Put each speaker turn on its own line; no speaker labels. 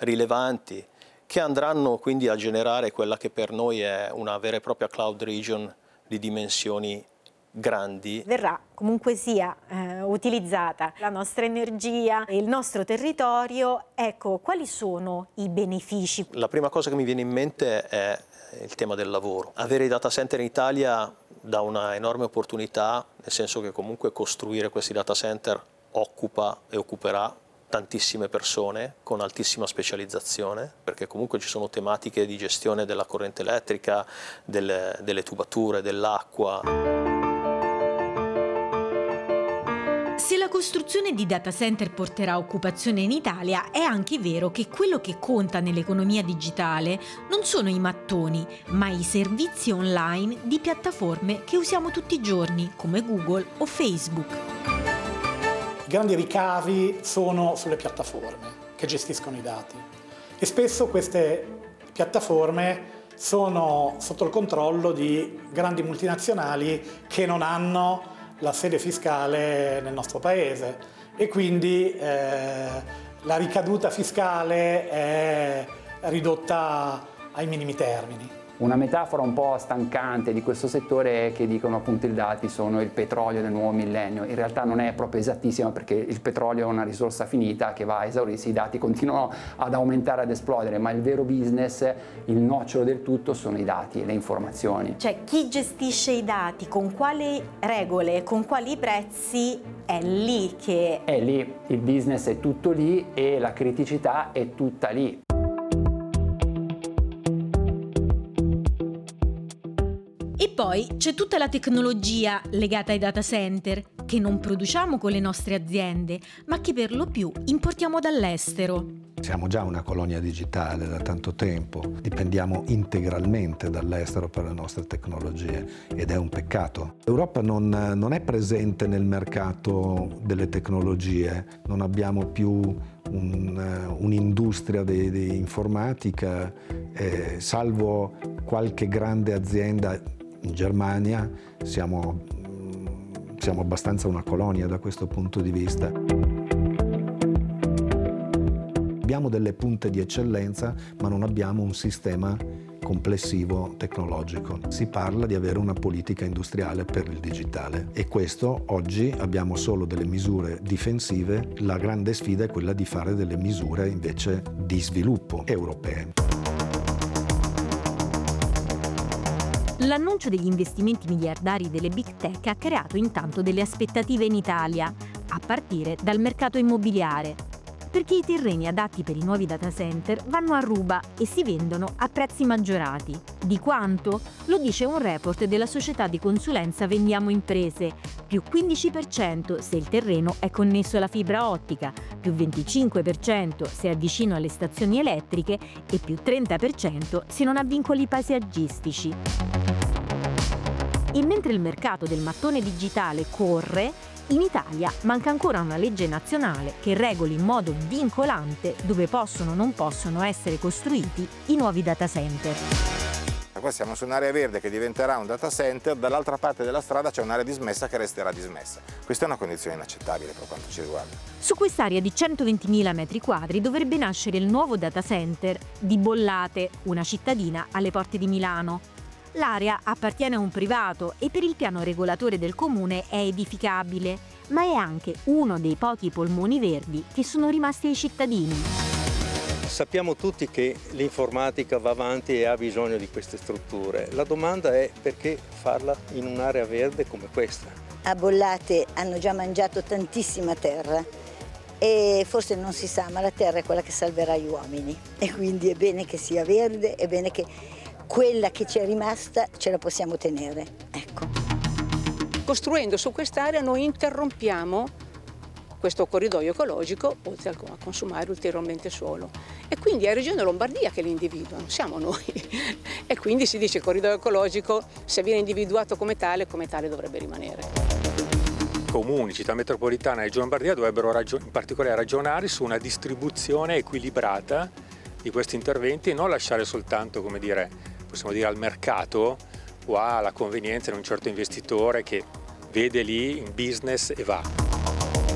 rilevanti, che andranno quindi a generare quella che per noi è una vera e propria cloud region di dimensioni grandi.
Verrà comunque sia utilizzata la nostra energia, il nostro territorio. Ecco, quali sono i benefici?
La prima cosa che mi viene in mente è il tema del lavoro. Avere i data center in Italia dà una enorme opportunità, nel senso che comunque costruire questi data center occupa e occuperà tantissime persone con altissima specializzazione, perché comunque ci sono tematiche di gestione della corrente elettrica, delle tubature, dell'acqua.
Se la costruzione di data center porterà occupazione in Italia, è anche vero che quello che conta nell'economia digitale non sono i mattoni, ma i servizi online di piattaforme che usiamo tutti i giorni, come Google o Facebook.
I grandi ricavi sono sulle piattaforme che gestiscono i dati e spesso queste piattaforme sono sotto il controllo di grandi multinazionali che non hanno la sede fiscale nel nostro paese e quindi la ricaduta fiscale è ridotta ai minimi termini.
Una metafora un po' stancante di questo settore è che dicono appunto i dati sono il petrolio del nuovo millennio. In realtà non è proprio esattissimo, perché il petrolio è una risorsa finita che va a esaurirsi, i dati continuano ad aumentare, ad esplodere, ma il vero business, il nocciolo del tutto sono i dati e le informazioni.
Cioè, chi gestisce i dati, con quali regole, con quali prezzi, è lì che...
È lì, il business è tutto lì e la criticità è tutta lì.
E poi c'è tutta la tecnologia legata ai data center, che non produciamo con le nostre aziende, ma che per lo più importiamo dall'estero.
Siamo già una colonia digitale da tanto tempo, dipendiamo integralmente dall'estero per le nostre tecnologie ed è un peccato. L'Europa non è presente nel mercato delle tecnologie, non abbiamo più un'industria di informatica, salvo qualche grande azienda in Germania, siamo abbastanza una colonia da questo punto di vista. Abbiamo delle punte di eccellenza, ma non abbiamo un sistema complessivo tecnologico. Si parla di avere una politica industriale per il digitale e questo oggi abbiamo solo delle misure difensive, la grande sfida è quella di fare delle misure invece di sviluppo europee.
L'annuncio degli investimenti miliardari delle Big Tech ha creato intanto delle aspettative in Italia, a partire dal mercato immobiliare, perché i terreni adatti per i nuovi data center vanno a ruba e si vendono a prezzi maggiorati. Di quanto? Lo dice un report della società di consulenza Vendiamo Imprese, più 15% se il terreno è connesso alla fibra ottica, più 25% se è vicino alle stazioni elettriche e più 30% se non ha vincoli paesaggistici. E mentre il mercato del mattone digitale corre, in Italia manca ancora una legge nazionale che regoli in modo vincolante dove possono o non possono essere costruiti i nuovi data center.
Qua siamo su un'area verde che diventerà un data center, dall'altra parte della strada c'è un'area dismessa che resterà dismessa. Questa è una condizione inaccettabile per quanto ci riguarda.
Su quest'area di 120.000 metri quadri dovrebbe nascere il nuovo data center di Bollate, una cittadina alle porte di Milano. L'area appartiene a un privato e per il piano regolatore del comune è edificabile, ma è anche uno dei pochi polmoni verdi che sono rimasti ai cittadini.
Sappiamo tutti che l'informatica va avanti e ha bisogno di queste strutture. La domanda è perché farla in un'area verde come questa?
A Bollate hanno già mangiato tantissima terra e forse non si sa, ma la terra è quella che salverà gli uomini e quindi è bene che sia verde, è bene che quella che ci è rimasta ce la possiamo tenere. Ecco.
Costruendo su quest'area noi interrompiamo questo corridoio ecologico, oltre a consumare ulteriormente suolo. E quindi è Regione Lombardia che li individua, non siamo noi. E quindi si dice corridoio ecologico, se viene individuato come tale dovrebbe rimanere.
Comuni, città metropolitana e Regione Lombardia dovrebbero in particolare ragionare su una distribuzione equilibrata di questi interventi e non lasciare soltanto, possiamo dire al mercato o alla convenienza di un certo investitore che vede lì in business e va.